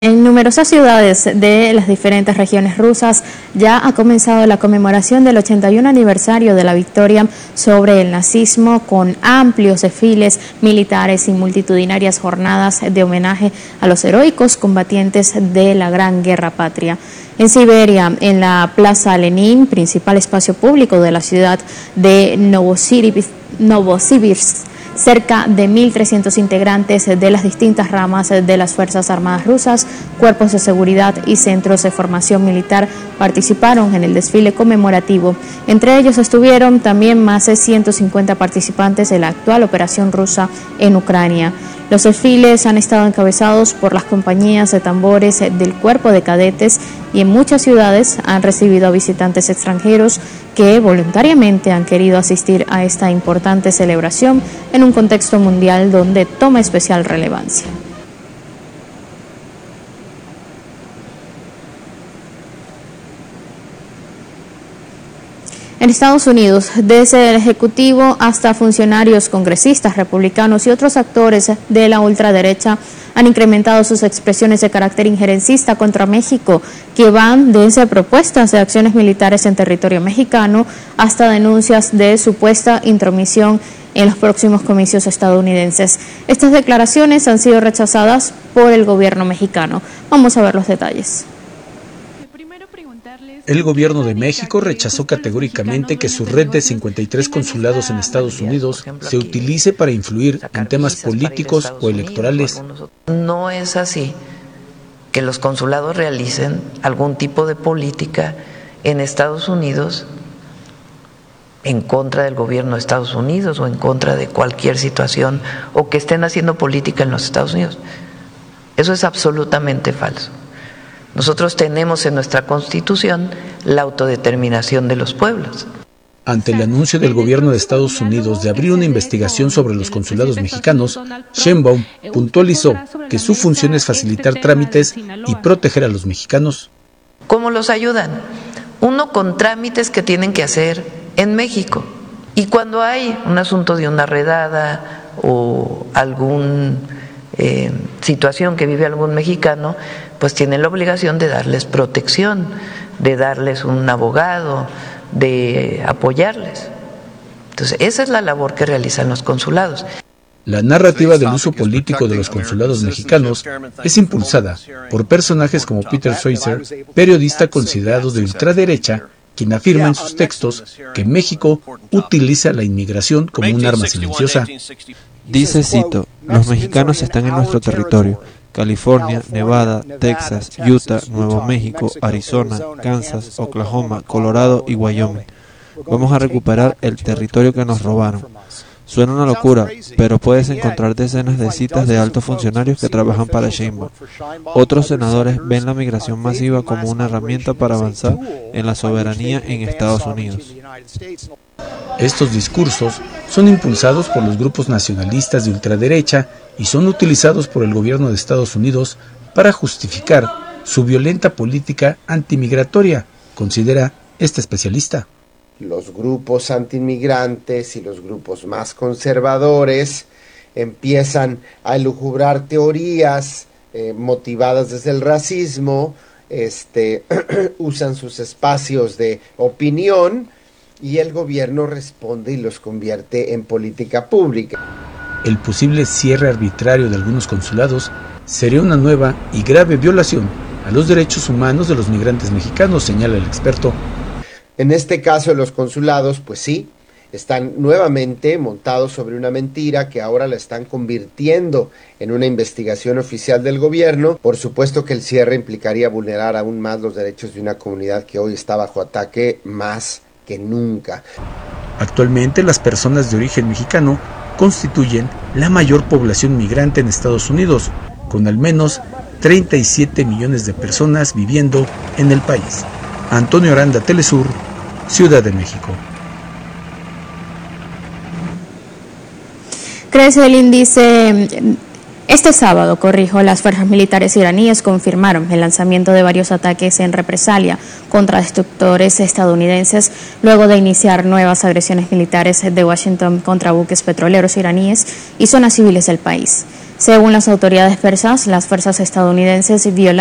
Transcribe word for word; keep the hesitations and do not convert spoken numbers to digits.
En numerosas ciudades de las diferentes regiones rusas ya ha comenzado la conmemoración del ochenta y uno aniversario de la victoria sobre el nazismo, con amplios desfiles militares y multitudinarias jornadas de homenaje a los heroicos combatientes de la Gran Guerra Patria. En Siberia, en la Plaza Lenin, principal espacio público de la ciudad de Novosibirsk, Novosibirsk, cerca de mil trescientos integrantes de las distintas ramas de las Fuerzas Armadas rusas, cuerpos de seguridad y centros de formación militar participaron en el desfile conmemorativo. Entre ellos estuvieron también más de ciento cincuenta participantes de la actual operación rusa en Ucrania. Los desfiles han estado encabezados por las compañías de tambores del Cuerpo de Cadetes y en muchas ciudades han recibido a visitantes extranjeros que voluntariamente han querido asistir a esta importante celebración en un contexto mundial donde toma especial relevancia. En Estados Unidos, desde el Ejecutivo hasta funcionarios, congresistas, republicanos y otros actores de la ultraderecha han incrementado sus expresiones de carácter injerencista contra México, que van desde propuestas de acciones militares en territorio mexicano hasta denuncias de supuesta intromisión en los próximos comicios estadounidenses. Estas declaraciones han sido rechazadas por el gobierno mexicano. Vamos a ver los detalles. El gobierno de México rechazó categóricamente que su red de cincuenta y tres consulados en Estados Unidos se utilice para influir en temas políticos o electorales. No es así que los consulados realicen algún tipo de política en Estados Unidos en contra del gobierno de Estados Unidos o en contra de cualquier situación, o que estén haciendo política en los Estados Unidos. Eso es absolutamente falso. Nosotros tenemos en nuestra Constitución la autodeterminación de los pueblos. Ante el anuncio del gobierno de Estados Unidos de abrir una investigación sobre los consulados mexicanos, Sheinbaum puntualizó que su función es facilitar trámites y proteger a los mexicanos. ¿Cómo los ayudan? Uno, con trámites que tienen que hacer en México. Y cuando hay un asunto de una redada o algún eh, situación que vive algún mexicano, pues tienen la obligación de darles protección, de darles un abogado, de apoyarles. Entonces, esa es la labor que realizan los consulados. La narrativa del uso político de los consulados mexicanos es impulsada por personajes como Peter Schweizer, periodista considerado de ultraderecha, quien afirma en sus textos que México utiliza la inmigración como un arma silenciosa. Dice, cito, los mexicanos están en nuestro territorio. California, Nevada, Texas, Utah, Nuevo México, Arizona, Kansas, Oklahoma, Colorado y Wyoming. Vamos a recuperar el territorio que nos robaron. Suena una locura, pero puedes encontrar decenas de citas de altos funcionarios que trabajan para Sheinbaum. Otros senadores ven la migración masiva como una herramienta para avanzar en la soberanía en Estados Unidos. Estos discursos son impulsados por los grupos nacionalistas de ultraderecha y son utilizados por el gobierno de Estados Unidos para justificar su violenta política antimigratoria, considera este especialista. Los grupos antiinmigrantes y los grupos más conservadores empiezan a elucubrar teorías eh, motivadas desde el racismo, este, usan sus espacios de opinión y el gobierno responde y los convierte en política pública. El posible cierre arbitrario de algunos consulados sería una nueva y grave violación a los derechos humanos de los migrantes mexicanos, señala el experto. En este caso, los consulados, pues sí, están nuevamente montados sobre una mentira que ahora la están convirtiendo en una investigación oficial del gobierno. Por supuesto que el cierre implicaría vulnerar aún más los derechos de una comunidad que hoy está bajo ataque más que nunca. Actualmente, las personas de origen mexicano constituyen la mayor población migrante en Estados Unidos, con al menos treinta y siete millones de personas viviendo en el país. Antonio Aranda, Telesur, Ciudad de México. Crece el índice. Este sábado, corrijo, las fuerzas militares iraníes confirmaron el lanzamiento de varios ataques en represalia contra destructores estadounidenses, luego de iniciar nuevas agresiones militares de Washington contra buques petroleros iraníes y zonas civiles del país. Según las autoridades persas, las fuerzas estadounidenses violaron